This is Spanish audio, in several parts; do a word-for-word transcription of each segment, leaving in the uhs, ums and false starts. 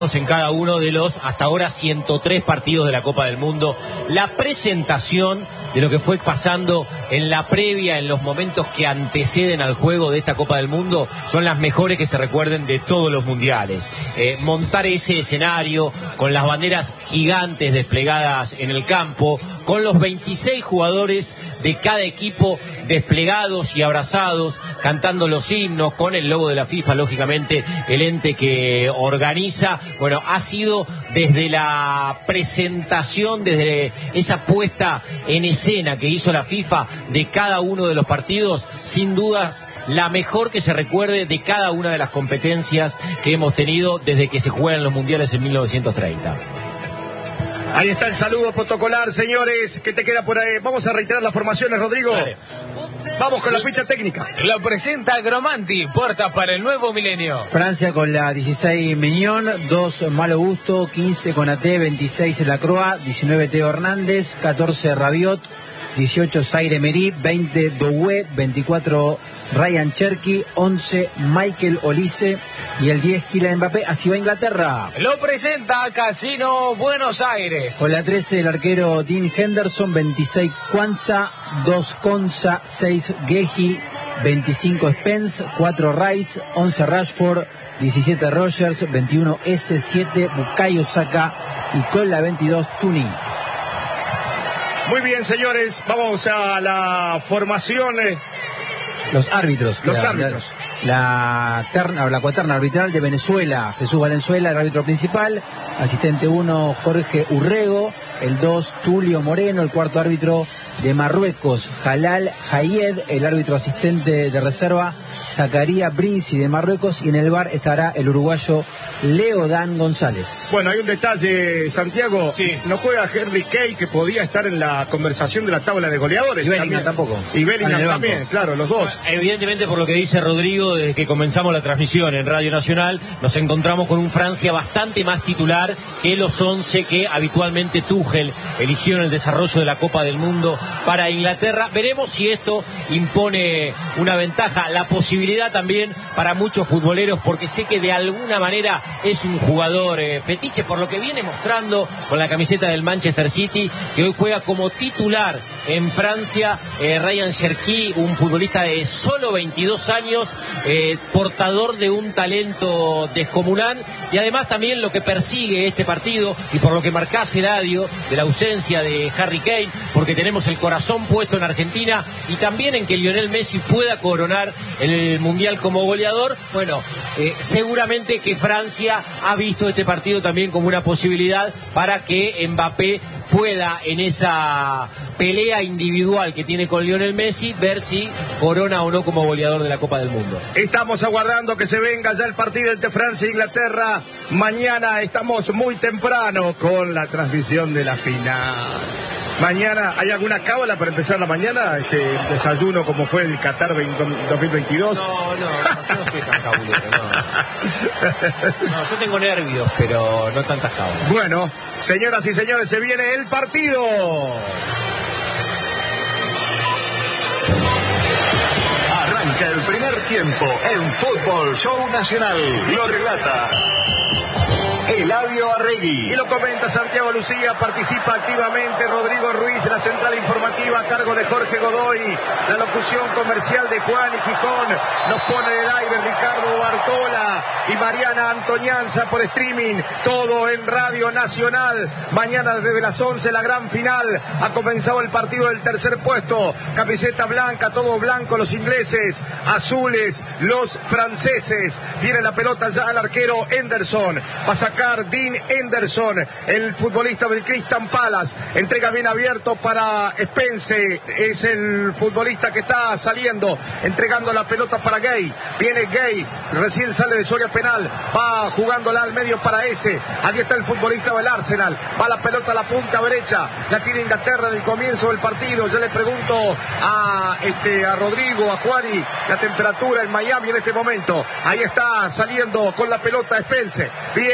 en cada uno de los hasta ahora ciento tres partidos de la Copa del Mundo. La presentación de lo que fue pasando en la previa, en los momentos que anteceden al juego de esta Copa del Mundo, son las mejores que se recuerden de todos los mundiales. Eh, montar ese escenario con las banderas gigantes desplegadas en el campo, con los veintiséis jugadores de cada equipo desplegados y abrazados, cantando los himnos, con el logo de la FIFA, lógicamente, el ente que organiza. Bueno, ha sido desde la presentación, desde esa puesta en escena que hizo la FIFA de cada uno de los partidos, sin dudas la mejor que se recuerde de cada una de las competencias que hemos tenido desde que se juegan los mundiales en mil novecientos treinta. Ahí está el saludo protocolar, señores. ¿Qué te queda por ahí? Vamos a reiterar las formaciones, Rodrigo. Dale. Vamos con la ficha técnica. Lo presenta Gromanti, puertas para el nuevo milenio. Francia con la dieciséis Mignon, dos Malo Gusto, quince Konaté, veintiséis Lacroix, diecinueve Teo Hernández, catorce Rabiot, dieciocho Zaire Emery, veinte Doué, veinticuatro Ryan Cherky, once Michael Olise y el diez Kylian Mbappé. Así va Inglaterra. Lo presenta Casino Buenos Aires. Con la trece el arquero Dean Henderson, veintiséis Kwanza, dos Konsa, seis Gehi, veinticinco Spence, cuatro Rice, once Rashford, diecisiete Rogers, veintiuno S, siete Bukayo Saka y con la veintidós Tuni. Muy bien, señores, vamos a la formación. Los árbitros. Los la, árbitros. La, terna, la cuaterna arbitral de Venezuela, Jesús Valenzuela, el árbitro principal. Asistente uno, Jorge Urrego. El dos, Tulio Moreno. El cuarto árbitro de Marruecos, Jalal Hayed. El árbitro asistente de reserva, Zacaría Brinzi de Marruecos. Y en el V A R estará el uruguayo Leodán González. Bueno, hay un detalle, Santiago. Sí. No juega Henry Kay, que podía estar en la conversación de la tabla de goleadores. Y Bellingham tampoco. Y Bellingham también, claro, los dos. Evidentemente, por lo que dice Rodrigo, desde que comenzamos la transmisión en Radio Nacional, nos encontramos con un Francia bastante más titular que los once que habitualmente Tuchel eligió en el desarrollo de la Copa del Mundo para Inglaterra. Veremos si esto impone una ventaja, la posibilidad también para muchos futboleros, porque sé que de alguna manera es un jugador eh, fetiche, por lo que viene mostrando con la camiseta del Manchester City, que hoy juega como titular en Francia. eh, Ryan Cherky, un futbolista de solo veintidós años, eh, portador de un talento descomunal, y además también lo que persigue este partido, y por lo que marcás Eladio, de la ausencia de Harry Kane, porque tenemos el corazón puesto en Argentina y también en que Lionel Messi pueda coronar el Mundial como goleador. Bueno, eh, seguramente que Francia ha visto este partido también como una posibilidad para que Mbappé pueda, en esa pelea individual que tiene con Lionel Messi, ver si corona o no como goleador de la Copa del Mundo. Estamos aguardando que se venga ya el partido entre Francia e Inglaterra. Mañana estamos muy temprano con la transmisión de la final. Mañana, ¿hay alguna cábala para empezar la mañana? Este desayuno como fue el Qatar dos mil veintidós. No, no, no, yo no soy tan cabulero, no. No, yo tengo nervios, pero no tantas cábalas. Bueno, señoras y señores, se viene el partido. Arranca el primer tiempo en Fútbol Show Nacional. Lo relata Eladio Arregui. Y lo comenta Santiago Lucía, participa activamente Rodrigo Ruiz, la central informativa a cargo de Jorge Godoy, la locución comercial de Juan y Gijón, nos pone en el aire Ricardo Bartola y Mariana Antonianza por streaming, todo en Radio Nacional. Mañana desde las once la gran final, ha comenzado el partido del tercer puesto, camiseta blanca, todo blanco los ingleses, azules los franceses, viene la pelota ya al arquero Henderson, va a sacar Dean Henderson, el futbolista del Crystal Palace, entrega bien abierto para Spence, es el futbolista que está saliendo, entregando la pelota para Gay, viene Gay, recién sale de su área penal, va jugándola al medio para ese, allí está el futbolista del Arsenal, va la pelota a la punta derecha, la tiene Inglaterra en el comienzo del partido. Ya le pregunto a, este, a Rodrigo, a Juani, la temperatura en Miami en este momento, ahí está saliendo con la pelota Spence, viene Spence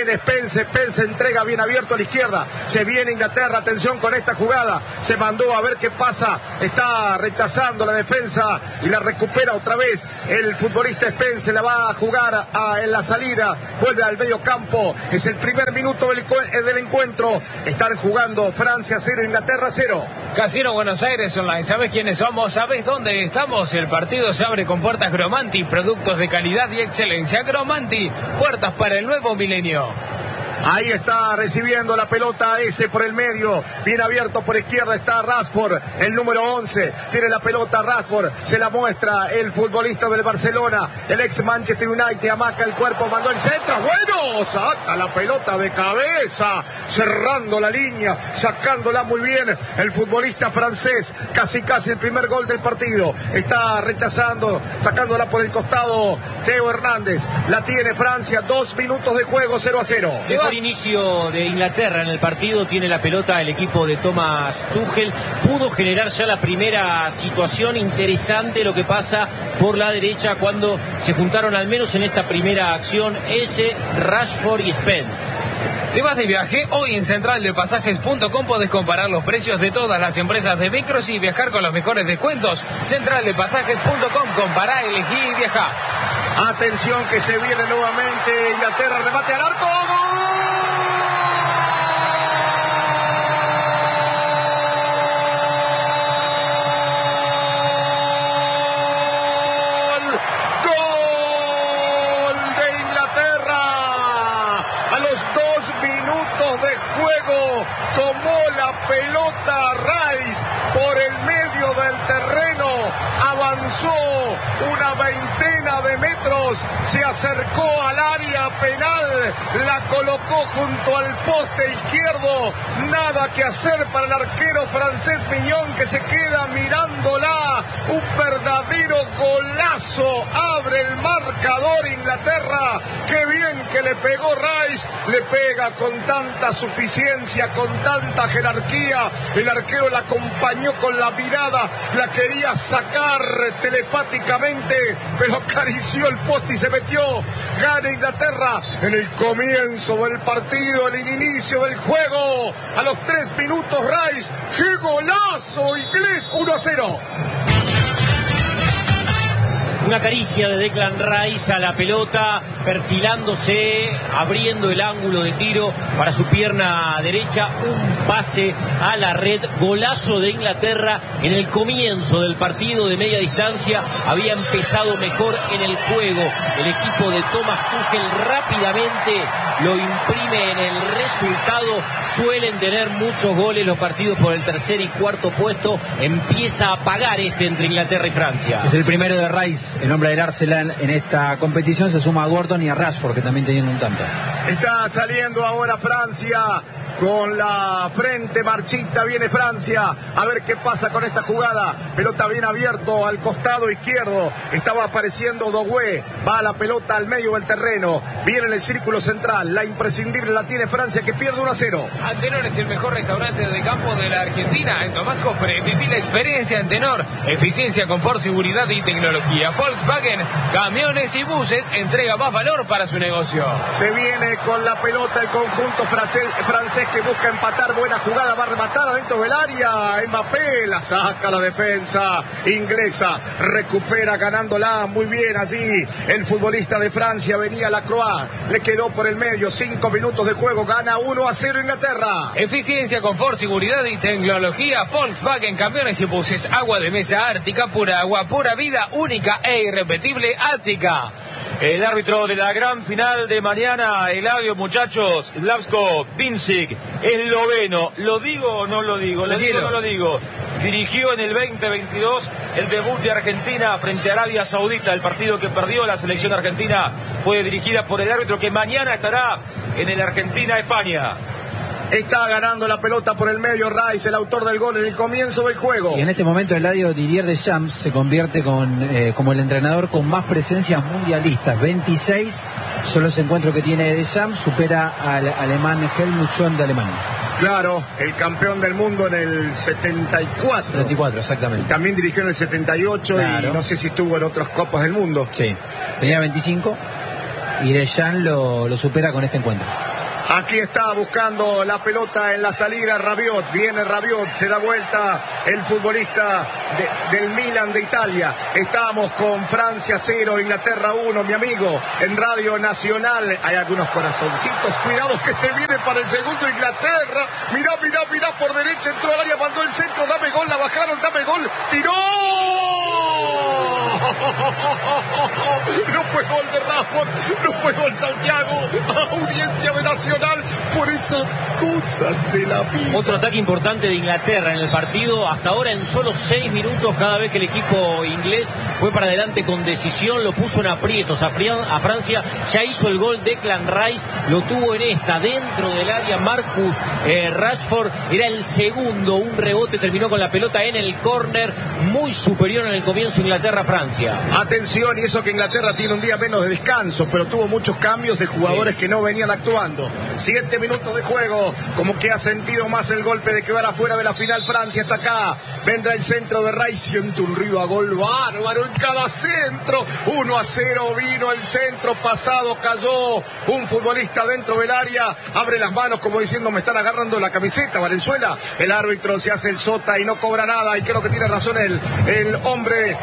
Spence. Spence entrega bien abierto a la izquierda. Se viene Inglaterra. Atención con esta jugada. Se mandó a ver qué pasa. Está rechazando la defensa y la recupera otra vez el futbolista Spence. La va a jugar a, en la salida. Vuelve al medio campo. Es el primer minuto del, del encuentro. Están jugando Francia cero, Inglaterra cero. Casino Buenos Aires Online. ¿Sabes quiénes somos? ¿Sabes dónde estamos? El partido se abre con puertas Gromanti. Productos de calidad y excelencia. Gromanti. Puertas para el nuevo milenio. Ahí está recibiendo la pelota ese por el medio. Bien abierto por izquierda está Rashford, el número once. Tiene la pelota Rashford. Se la muestra el futbolista del Barcelona. El ex Manchester United. Amaca el cuerpo. Mandó el centro. Bueno, saca la pelota de cabeza. Cerrando la línea. Sacándola muy bien el futbolista francés. Casi casi el primer gol del partido. Está rechazando. Sacándola por el costado Teo Hernández. La tiene Francia. Dos minutos de juego. cero a cero. Por inicio de Inglaterra en el partido, tiene la pelota el equipo de Thomas Tuchel. Pudo generar ya la primera situación. Interesante lo que pasa por la derecha cuando se juntaron, al menos en esta primera acción, ese Rashford y Spence. ¿Te vas de viaje? Hoy en central de pasajes punto com podés comparar los precios de todas las empresas de micros y viajar con los mejores descuentos. central de pasajes punto com. Compará, elegí y viajá. Atención que se viene nuevamente Inglaterra. Remate al arco. ¡Gol! Tomó la pelota Rice por el medio del terreno, avanzó una veintena de metros, se acercó al área penal, la colocó junto al poste izquierdo. Nada que hacer para el arquero francés Mignon, que se queda mirándola. Un verdadero golazo, abre el marcador Inglaterra. Qué bien que le pegó Rice, le pega con tanta suficiencia, con tanta jerarquía. El arquero la acompañó con la mirada, la quería sacar telepáticamente, pero acarició el poste y se metió. Gana Inglaterra en el comienzo del partido, en el inicio del juego. A los tres minutos Rice, ¡qué golazo inglés! uno a cero. Una caricia de Declan Rice a la pelota, perfilándose, abriendo el ángulo de tiro para su pierna derecha, un pase a la red, golazo de Inglaterra en el comienzo del partido de media distancia. Había empezado mejor en el juego el equipo de Thomas Tuchel, rápidamente lo imprime en el resultado. Suelen tener muchos goles los partidos por el tercer y cuarto puesto. Empieza a pagar este entre Inglaterra y Francia. Es el primero de Rice, el hombre del Arsenal en esta competición. Se suma a Gordon y a Rashford, que también tenían un tanto. Está saliendo ahora Francia con la frente marchita. Viene Francia a ver qué pasa con esta jugada. Pelota bien abierto al costado izquierdo. Estaba apareciendo Doué. Va la pelota al medio del terreno. Viene en el círculo central. La imprescindible la tiene Francia, que pierde uno a cero. Antenor es el mejor restaurante de campo de la Argentina. En Tomás Cofre, viví la experiencia Antenor. Eficiencia, confort, seguridad y tecnología. Volkswagen, camiones y buses, entrega más valor para su negocio. Se viene con la pelota el conjunto francés, francés que busca empatar. Buena jugada, va a rematar adentro del área. Mbappé la saca la defensa inglesa. Recupera ganándola muy bien allí. El futbolista de Francia venía Lacroix. Le quedó por el medio. Cinco minutos de juego. Gana uno a cero Inglaterra. Eficiencia, confort, seguridad y tecnología. Volkswagen, camiones y buses. Agua de mesa Ártica, pura agua, pura vida, única e irrepetible Ática. El árbitro de la gran final de mañana, Eladio, muchachos, Slavko Vincic, esloveno. ¿Lo digo o no lo digo? ¿Lo digo o no lo digo? Dirigió en el veinte veintidós el debut de Argentina frente a Arabia Saudita. El partido que perdió la selección argentina fue dirigida por el árbitro que mañana estará en el Argentina-España. Está ganando la pelota por el medio Rice, el autor del gol en el comienzo del juego. Y en este momento Eladio, Didier Deschamps se convierte con, eh, como el entrenador con más presencias mundialistas. veintiséis son los encuentros que tiene Deschamps, supera al alemán Helmut Schön de Alemania. Claro, el campeón del mundo en el setenta y cuatro. setenta y cuatro, exactamente. También dirigió en el setenta y ocho, claro. Y no sé si estuvo en otras copas del mundo. Sí, tenía veinticinco y Deschamps lo, lo supera con este encuentro. Aquí está buscando la pelota en la salida Rabiot. Viene Rabiot, se da vuelta el futbolista de, del Milan de Italia. Estamos con Francia cero, Inglaterra uno, mi amigo, en Radio Nacional. Hay algunos corazoncitos. Cuidado que se viene para el segundo Inglaterra. Mirá, mirá, mirá por derecha. Entró al área, mandó el centro. Dame gol, la bajaron, dame gol. ¡Tiró! No fue gol de Rashford, no fue gol Santiago. Audiencia de Nacional por esas cosas de la vida. Otro ataque importante de Inglaterra en el partido. Hasta ahora en solo seis minutos, cada vez que el equipo inglés fue para adelante con decisión, lo puso en aprietos a, a Francia. Ya hizo el gol Declan Rice, lo tuvo en esta, dentro del área Marcus eh, Rashford. Era el segundo, un rebote, terminó con la pelota en el córner. Muy superior en el comienzo Inglaterra-Francia. Atención, y eso que Inglaterra tiene un día menos de descanso, pero tuvo muchos cambios de jugadores sí. que no venían actuando. Siete minutos de juego, como que ha sentido más el golpe de quedar afuera de la final. Francia está acá, vendrá el centro de Rice, siente un ruido a gol bárbaro en cada centro. Uno a cero vino el centro pasado, cayó un futbolista dentro del área, abre las manos como diciendo me están agarrando la camiseta, Valenzuela. El árbitro se hace el sota y no cobra nada, y creo que tiene razón el, el hombre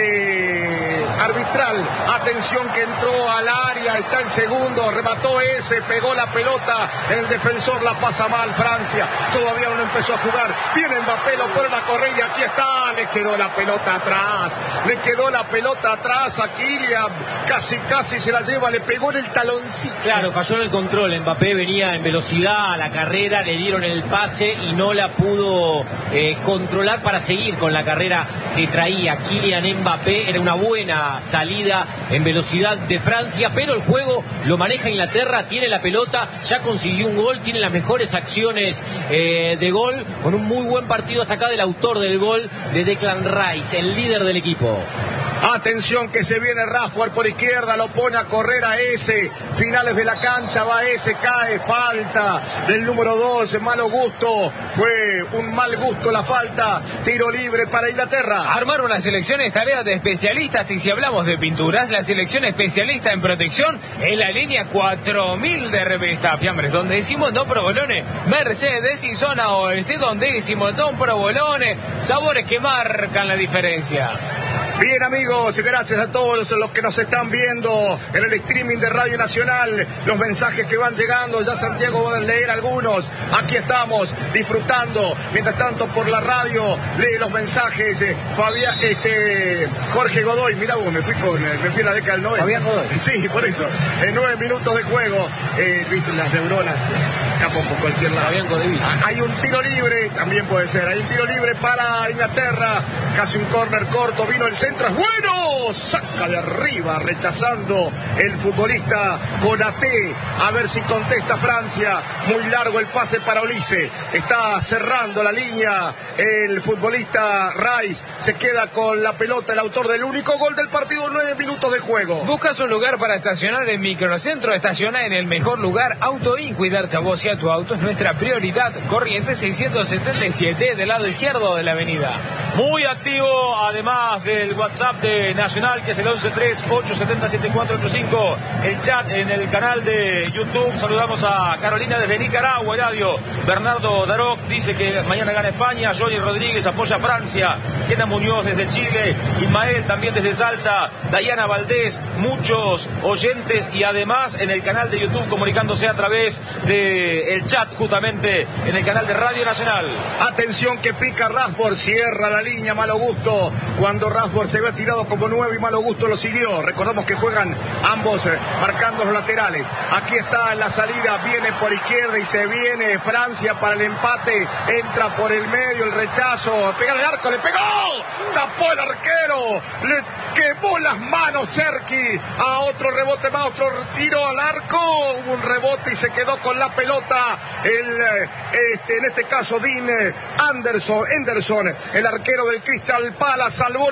de arbitral. Atención que entró al área, está el segundo, remató ese, pegó la pelota, el defensor la pasa mal. Francia todavía no empezó a jugar, viene Mbappé, lo pone a correr y aquí está, le quedó la pelota atrás, le quedó la pelota atrás a Kylian, casi casi se la lleva, le pegó en el taloncito. Claro, falló en el control, Mbappé venía en velocidad a la carrera, le dieron el pase y no la pudo eh, controlar para seguir con la carrera que traía Kylian Mbappé. Era una buena salida en velocidad de Francia, pero el juego lo maneja Inglaterra, tiene la pelota, ya consiguió un gol, tiene las mejores acciones eh, de gol, con un muy buen partido hasta acá del autor del gol, de Declan Rice, el líder del equipo. Atención que se viene Rashford por izquierda, lo pone a correr a ese, finales de la cancha, va ese, cae, falta del número dos, malo gusto, fue un mal gusto la falta, tiro libre para Inglaterra. Armar una selección es tarea de especialistas, y si hablamos de pinturas, la selección especialista en protección es la línea cuatro mil de Revista Fiambres, donde decimos no provolones, Mercedes y zona oeste, donde decimos don provolones, sabores que marcan la diferencia. Bien amigos, gracias a todos los que nos están viendo en el streaming de Radio Nacional, los mensajes que van llegando, ya Santiago va a leer algunos, aquí estamos disfrutando, mientras tanto por la radio lee los mensajes, eh, Fabián, este, Jorge Godoy, mirá vos, me fui con, me fui a la década del noventa. Fabián Godoy. Sí, por eso, en nueve minutos de juego, eh, viste, las neuronas escapan por cualquier lado. Fabián Godoy. Hay un tiro libre, también puede ser, hay un tiro libre para Inglaterra, casi un córner corto, vino el centro, es bueno, saca de arriba, rechazando el futbolista Konaté, a ver si contesta Francia, muy largo el pase para Olise, está cerrando la línea el futbolista Rice, se queda con la pelota, el autor del único gol del partido, nueve minutos de juego. ¿Buscas un lugar para estacionar en Microcentro? Estaciona en el mejor lugar, AutoIn, cuidarte a vos y a tu auto es nuestra prioridad. Corrientes seiscientos setenta y siete, del lado izquierdo de la avenida. Muy activo, además del WhatsApp de Nacional, que es el once tres ocho siete siete cuatro ocho cinco. El chat en el canal de YouTube. Saludamos a Carolina desde Nicaragua, Eladio. Bernardo Daroc dice que mañana gana España. Johnny Rodríguez apoya a Francia. Kena Muñoz desde Chile. Ismael también desde Salta. Dayana Valdés. Muchos oyentes y además en el canal de YouTube comunicándose a través del chat, justamente en el canal de Radio Nacional. Atención que pica Rashford, cierra la línea, malo gusto. Cuando Rashford se ve tirado como nueve y malo gusto lo siguió. Recordamos que juegan ambos eh, marcando los laterales. Aquí está la salida, viene por izquierda y se viene Francia para el empate. Entra por el medio, el rechazo, pega el arco, le pegó, tapó el arquero, le quemó las manos Cherki. A otro rebote más, otro tiro al arco, hubo un rebote y se quedó con la pelota. El, este, en este caso Dean Anderson, Anderson, el arquero del Crystal Palace, salvó lo que era el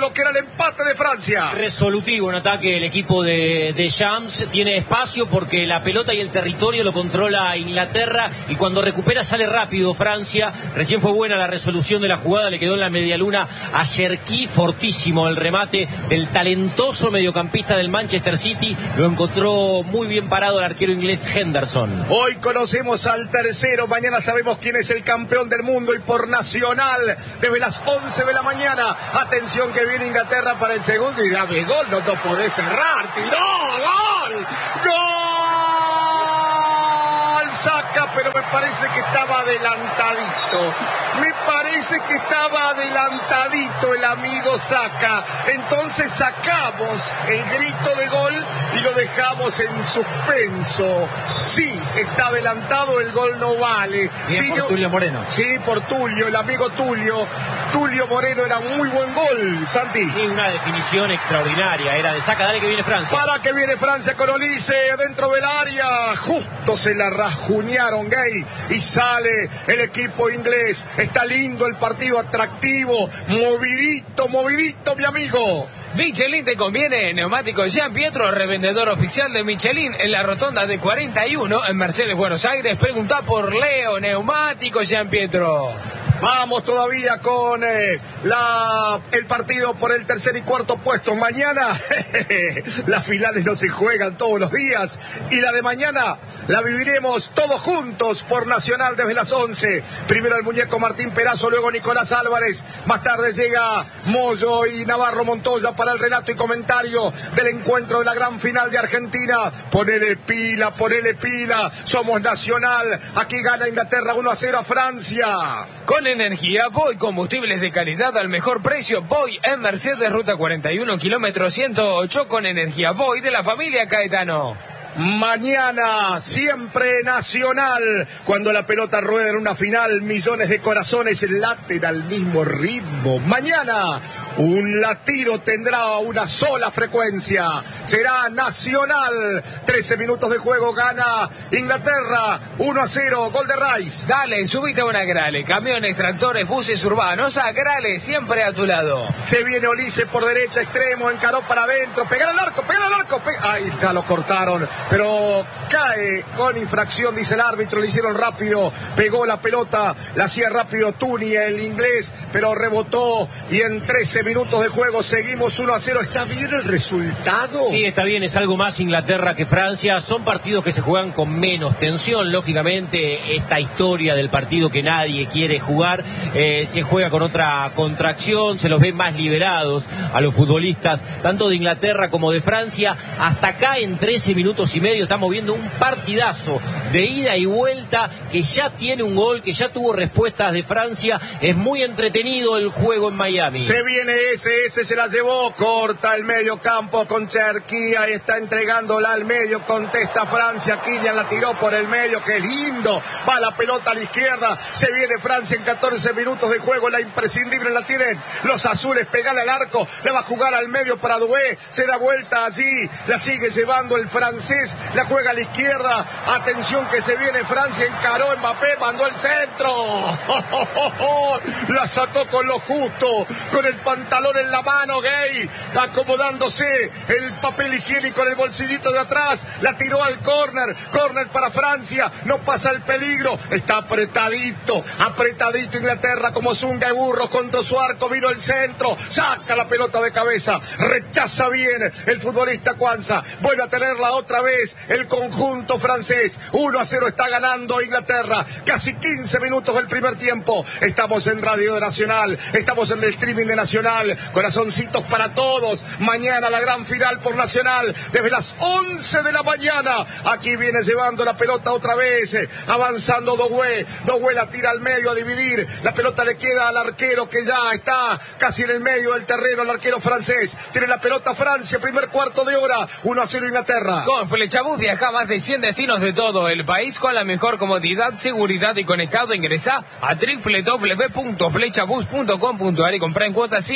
empate de Francia. Resolutivo en ataque el equipo de, de Shams. Tiene espacio porque la pelota y el territorio lo controla Inglaterra. Y cuando recupera sale rápido Francia. Recién fue buena la resolución de la jugada. Le quedó en la medialuna a Cherki. Fortísimo el remate del talentoso mediocampista del Manchester City. Lo encontró muy bien parado el arquero inglés Henderson. Hoy conocemos al tercero. Mañana sabemos quién es el campeón del mundo. Y por Nacional, desde las once de la mañana. Atención que viene Inglaterra para el segundo. Y dame gol, no te podés cerrar. ¡Tiró! ¡Gol! ¡Gol! Saca, pero me parece que estaba adelantadito. Me parece que estaba adelantadito el amigo Saka. Entonces sacamos el grito de gol y lo dejamos en suspenso. Sí, está adelantado, el gol no vale. Bien sí, por yo, Tulio Moreno. Sí, por Tulio, el amigo Tulio. Tulio Moreno era un muy buen gol, Santi. Sí, una definición extraordinaria. Era de Saka, dale que viene Francia. Para que viene Francia con Olise dentro del área. Justo se la rajuñaron Gay y sale el equipo inglés. Está lindo el partido, atractivo, movidito, movidito, mi amigo. Michelin te conviene. Neumáticos Jean Pietro, revendedor oficial de Michelin en la rotonda de cuarenta y uno en Mercedes, Buenos Aires. Pregunta por Leo. Neumáticos Jean Pietro. Vamos todavía con eh, la, el partido por el tercer y cuarto puesto. Mañana las finales no se juegan todos los días y la de mañana la viviremos todos juntos por Nacional desde las once. Primero el muñeco Martín Perazo, luego Nicolás Álvarez. Más tarde llega Moyo y Navarro Montoya para el relato y comentario del encuentro de la gran final de Argentina. Ponele pila, ponele pila. Somos Nacional. Aquí gana Inglaterra uno a cero a Francia. Con energía Voy, combustibles de calidad al mejor precio. Voy en Mercedes, ruta cuarenta y uno, kilómetro ciento ocho, con energía Voy de la familia Caetano. Mañana, siempre Nacional. Cuando la pelota rueda en una final, millones de corazones laten al mismo ritmo. Mañana, un latido tendrá una sola frecuencia. Será Nacional. trece minutos de juego, gana Inglaterra. uno a cero, gol de Rice. Dale, subite a una Grale. Camiones, tractores, buses urbanos. A Grale, siempre a tu lado. Se viene Olise por derecha, extremo, encaró para adentro. Pegar al arco, pegar al arco. Pe- Ay, ya lo cortaron. Pero cae con infracción, dice el árbitro. Le hicieron rápido. Pegó la pelota. La hacía rápido Tuni, el inglés. Pero rebotó. Y en trece minutos de juego seguimos uno a cero. ¿Está bien el resultado? Sí, está bien, es algo más Inglaterra que Francia. Son partidos que se juegan con menos tensión. Lógicamente, esta historia del partido que nadie quiere jugar eh, se juega con otra contracción. Se los ve más liberados a los futbolistas, tanto de Inglaterra como de Francia. Hasta acá, en trece minutos y medio, estamos viendo un partidazo de ida y vuelta que ya tiene un gol, que ya tuvo respuestas de Francia. Es muy entretenido el juego en Miami. Se viene ese, ese se la llevó, corta el medio campo con Cherki, ahí está entregándola al medio, contesta Francia, Kylian la tiró por el medio, qué lindo, va la pelota a la izquierda, se viene Francia en catorce minutos de juego, la imprescindible la tienen los azules, pegale al arco, le va a jugar al medio para Doué, se da vuelta allí, la sigue llevando el francés, la juega a la izquierda, atención que se viene Francia, encaró Mbappé, mandó el centro, la sacó con lo justo, con el pantalón en la mano, Gay, acomodándose el papel higiénico en el bolsillito de atrás, la tiró al córner, córner para Francia, no pasa el peligro, está apretadito, apretadito Inglaterra como zunga de burros contra su arco, vino el centro, saca la pelota de cabeza, rechaza bien el futbolista Kwanza, vuelve a tenerla otra vez el conjunto francés, uno a cero está ganando Inglaterra, casi quince minutos del primer tiempo, estamos en Radio Nacional, estamos en el streaming de Nacional, corazoncitos para todos, mañana la gran final por Nacional, desde las once de la mañana, aquí viene llevando la pelota otra vez, avanzando Doué, Doué la tira al medio a dividir, la pelota le queda al arquero que ya está casi en el medio del terreno, el arquero francés, tiene la pelota Francia, primer cuarto de hora, uno a cero Inglaterra. Con Flechabús viaja a más de cien destinos de todo el país con la mejor comodidad, seguridad y conectado. Ingresá a doble u doble u doble u punto flechabús punto com punto a r y comprá en cuotas sin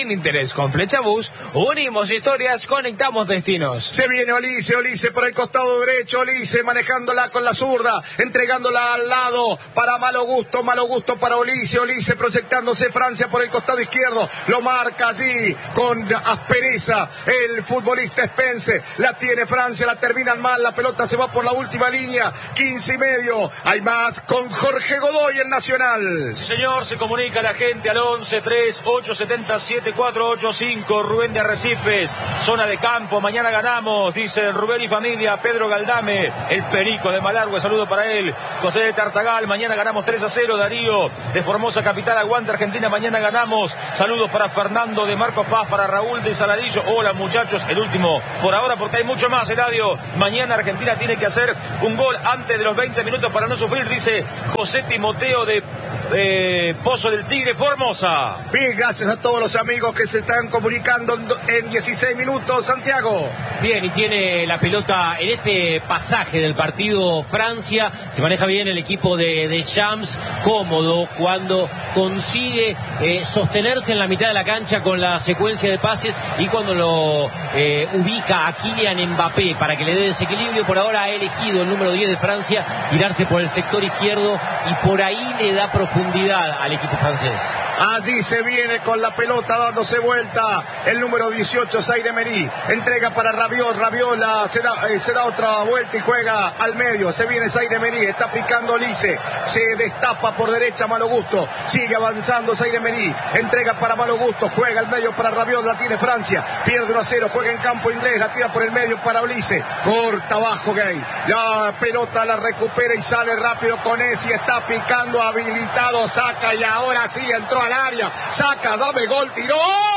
sin interés. Con Flechabús unimos historias, conectamos destinos. Se viene Olise, Olise por el costado derecho, Olise manejándola con la zurda, entregándola al lado para Malo Gusto, Malo Gusto para Olise, Olise proyectándose Francia por el costado izquierdo, lo marca allí con aspereza el futbolista Spence, la tiene Francia, la terminan mal, la pelota se va por la última línea, quince y medio, hay más con Jorge Godoy en Nacional. Sí, señor, se comunica la gente al once tres ocho siete siete cuatro ocho cinco, Rubén de Arrecifes, zona de campo, mañana ganamos, dice Rubén y familia, Pedro Galdame, el Perico de Malargüe, saludo para él, José de Tartagal, mañana ganamos tres a cero, Darío de Formosa Capital, aguanta Argentina, mañana ganamos, saludos para Fernando de Marcos Paz, para Raúl de Saladillo, hola muchachos, el último por ahora porque hay mucho más, Eladio, mañana Argentina tiene que hacer un gol antes de los veinte minutos para no sufrir, dice José Timoteo de eh, Pozo del Tigre, Formosa. Bien, gracias a todos los amigos que se están comunicando en dieciséis minutos, Santiago. Bien, y tiene la pelota en este pasaje del partido Francia, se maneja bien el equipo de, de Shams, cómodo cuando consigue eh, sostenerse en la mitad de la cancha con la secuencia de pases y cuando lo eh, ubica a Kylian Mbappé para que le dé desequilibrio. Por ahora ha elegido el número diez de Francia tirarse por el sector izquierdo y por ahí le da profundidad al equipo francés. Allí se viene con la pelota dándose vuelta el número dieciocho, Zaire Emery, entrega para Rabiot, Rabiot la, se, da, eh, se da otra vuelta y juega al medio, se viene Zaire Emery, está picando Olise, se destapa por derecha Malo Gusto, sigue avanzando Zaire Emery, entrega para Malo Gusto, juega al medio para Rabiot, la tiene Francia, pierde uno a cero, juega en campo inglés, la tira por el medio para Olise, corta abajo Gay, la pelota la recupera y sale rápido con Esi, está picando, habilitado, saca y ahora sí entró al área, saca, dame gol, tiró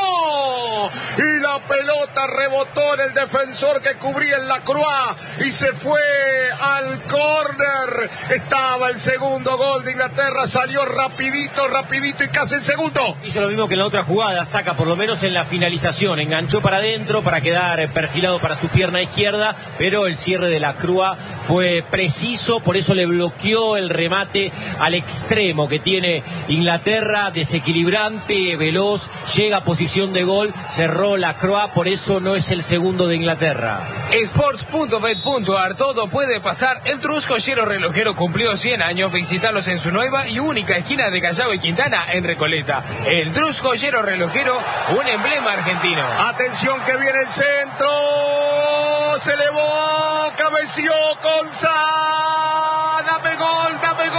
y la pelota rebotó en el defensor que cubría en la Croix y se fue al córner. Estaba el segundo gol de Inglaterra, salió rapidito, rapidito y casi el segundo. Hizo lo mismo que en la otra jugada, saca por lo menos en la finalización, enganchó para adentro para quedar perfilado para su pierna izquierda, pero el cierre de la Croix fue preciso, por eso le bloqueó el remate al extremo que tiene Inglaterra, desequilibrante, veloz, llega a posición de gol, cerró la Croix, por eso no es el segundo de Inglaterra. Sports punto bet punto ar, todo puede pasar. El Trusco Joyero Relojero cumplió cien años. Visitarlos en su nueva y única esquina de Callao y Quintana en Recoleta. El Trusco Joyero Relojero, un emblema argentino. Atención que viene el centro, se elevó, cabeció González, dame gol, dame